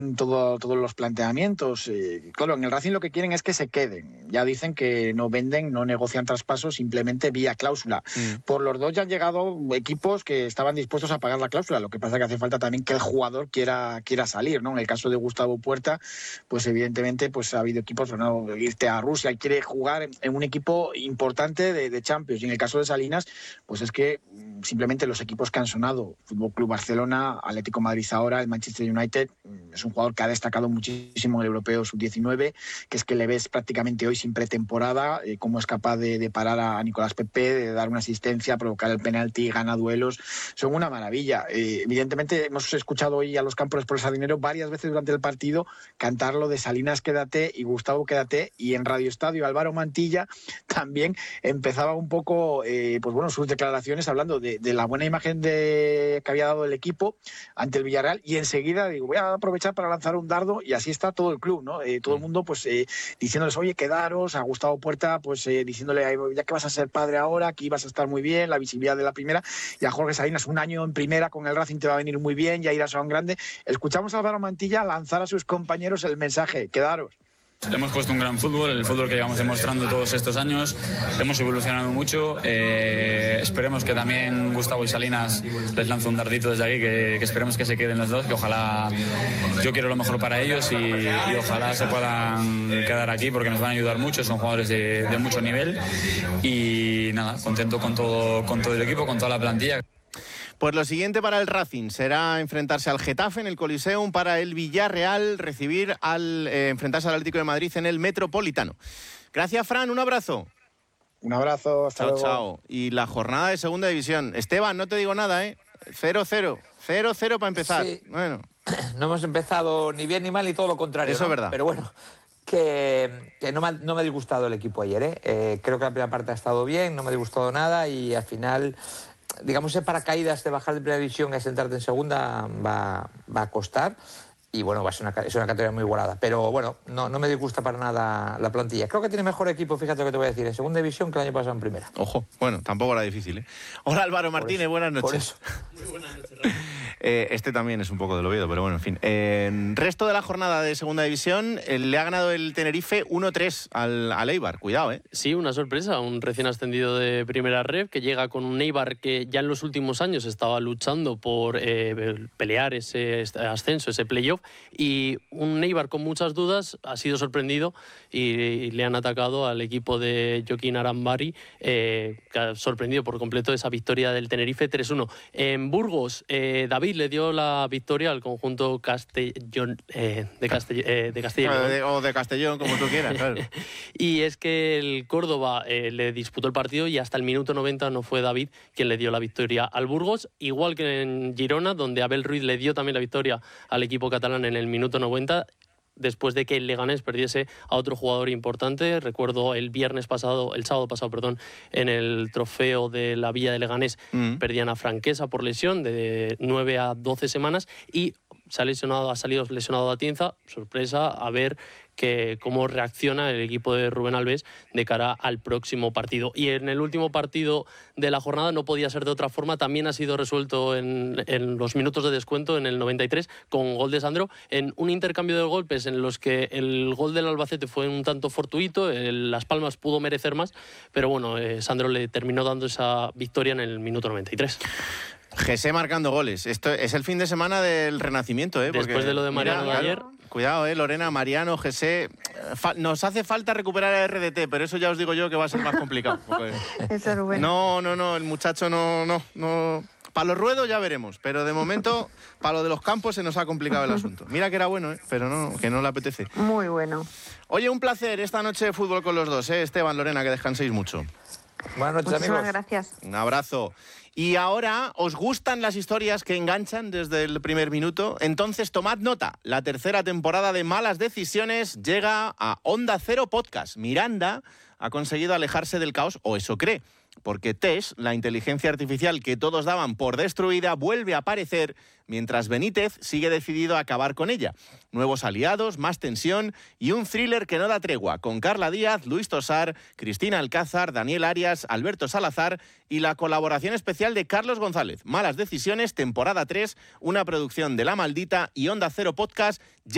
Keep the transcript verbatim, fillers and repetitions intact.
todo, todos los planteamientos. Eh, claro, en el Racing lo que quieren es que se queden. Ya dicen que no venden, no negocian traspasos, simplemente vía cláusula. Mm. Por los dos ya han llegado equipos que estaban dispuestos a pagar la cláusula. Lo que pasa es que hace falta también que el jugador quiera, quiera salir, ¿no? En el caso de Gustavo Puerta, pues evidentemente pues ha habido equipos, bueno, irte a Rusia y quiere jugar en, en un equipo importante de, de Champions. Y en el caso de Salinas, pues es que simplemente los equipos que han sonado, Fútbol Club Barcelona, Atlético Madrid ahora, el Manchester United, es un jugador que ha destacado muchísimo en el Europeo sub diecinueve, que es que le ves prácticamente hoy sin pretemporada, eh, cómo es capaz de, de parar a Nicolás Pepe, de dar una asistencia, provocar el penalti, gana duelos, son una maravilla. Eh, evidentemente hemos escuchado hoy a los Campos por el Sardinero varias veces durante el partido cantar lo de Salinas quédate y Gustavo quédate, y en Radio Estadio Álvaro Mantilla también empezaba un poco, eh, pues bueno, sus declaraciones hablando de, de la buena imagen de, que había dado el equipo ante el Villarreal, y enseguida digo, voy a aprovechar para lanzar un dardo, y así está todo el club, ¿no? Eh, todo el mundo pues eh, diciéndoles, oye, quedaros, a Gustavo Puerta pues eh, diciéndole, ya que vas a ser padre ahora, aquí vas a estar muy bien, la visibilidad de la primera, y a Jorge Salinas, un año en primera con el Racing te va a venir muy bien, ya irás a un grande. Escuchamos a Álvaro Mantilla lanzar a sus compañeros el mensaje, quedaros. Hemos puesto un gran fútbol, el fútbol que llevamos demostrando todos estos años, hemos evolucionado mucho, eh, esperemos que también Gustavo y Salinas les lance un dardito desde aquí, que, que esperemos que se queden los dos, que ojalá, yo quiero lo mejor para ellos y, y ojalá se puedan quedar aquí porque nos van a ayudar mucho, son jugadores de, de mucho nivel y nada, contento con todo, con todo el equipo, con toda la plantilla. Pues lo siguiente para el Racing será enfrentarse al Getafe en el Coliseum, para el Villarreal recibir al eh, enfrentarse al Atlético de Madrid en el Metropolitano. Gracias, Fran, un abrazo. Un abrazo, hasta chao, luego. Chao. Y la jornada de segunda división. Esteban, no te digo nada, ¿eh? cero cero. cero cero para empezar. Sí. Bueno. No hemos empezado ni bien ni mal, ni todo lo contrario. Eso ¿no? es verdad. Pero bueno, que, que no, me ha, no me ha disgustado el equipo ayer, ¿eh? Eh, Creo que la primera parte ha estado bien, no me ha disgustado nada y al final, digamos, ese paracaídas de bajar de primera división a sentarte en segunda va, va a costar. Y bueno, va a ser una, es una categoría muy igualada. Pero bueno, no, no me disgusta para nada la plantilla. Creo que tiene mejor equipo, fíjate lo que te voy a decir, en segunda división que el año pasado en primera. Ojo, bueno, tampoco era difícil, ¿eh? Hola, Álvaro Martínez, eso, buenas noches. Por eso. Muy buenas noches, Rafa. Eh, este también es un poco del Oviedo, pero bueno, en fin. Eh, resto de la jornada de segunda división, eh, le ha ganado el Tenerife uno tres al, al Eibar. Cuidado, ¿eh? Sí, una sorpresa. Un recién ascendido de primera red que llega con un Eibar que ya en los últimos años estaba luchando por eh, pelear ese ascenso, ese playoff. Y un Eibar con muchas dudas ha sido sorprendido y, y le han atacado al equipo de Joaquín Arambari, eh, que ha sorprendido por completo esa victoria del Tenerife tres uno. En Burgos, eh, David le dio la victoria al conjunto Castellón, eh, de, Castell, eh, de Castilla y León. De, o de Castellón, como tú quieras, claro. Y es que el Córdoba eh, le disputó el partido y hasta el minuto noventa no fue David quien le dio la victoria al Burgos, igual que en Girona, donde Abel Ruiz le dio también la victoria al equipo catalán en el minuto noventa, después de que el Leganés perdiese a otro jugador importante. Recuerdo el viernes pasado, el sábado pasado, perdón, en el trofeo de la Villa de Leganés, mm. perdían a Franquesa por lesión de nueve a doce semanas y se ha lesionado, ha salido lesionado Atienza. Sorpresa, a ver que cómo reacciona el equipo de Rubén Alves de cara al próximo partido. Y en el último partido de la jornada no podía ser de otra forma, también ha sido resuelto en, en los minutos de descuento, en el noventa y tres, con gol de Sandro, en un intercambio de golpes en los que el gol del Albacete fue un tanto fortuito, el, Las Palmas pudo merecer más, pero bueno, eh, Sandro le terminó dando esa victoria en el minuto noventa y tres. José marcando goles. Esto es el fin de semana del renacimiento, ¿eh? Después Porque, de lo de Mariano mira, de ayer. Cuidado, ¿eh? Lorena, Mariano, José. Fa- nos hace falta recuperar a R D T, pero eso ya os digo yo que va a ser más complicado. Porque... Eso, Rubén. No, no, no, el muchacho no, no, no. Para los ruedos ya veremos, pero de momento, para lo de los campos se nos ha complicado el asunto. Mira que era bueno, ¿eh? Pero no, que no le apetece. Muy bueno. Oye, un placer esta noche de fútbol con los dos, ¿eh? Esteban, Lorena, que descanséis mucho. Buenas noches, Muchísimas amigos. gracias. Un abrazo. Y ahora, ¿os gustan las historias que enganchan desde el primer minuto? Entonces tomad nota. La tercera temporada de Malas Decisiones llega a Onda Cero Podcast. Miranda ha conseguido alejarse del caos, o eso cree, porque Tesh, la inteligencia artificial que todos daban por destruida, vuelve a aparecer mientras Benítez sigue decidido a acabar con ella. Nuevos aliados, más tensión y un thriller que no da tregua, con Carla Díaz, Luis Tosar, Cristina Alcázar, Daniel Arias, Alberto Salazar y la colaboración especial de Carlos González. Malas Decisiones, temporada tres, una producción de La Maldita y Onda Cero Podcast. Ya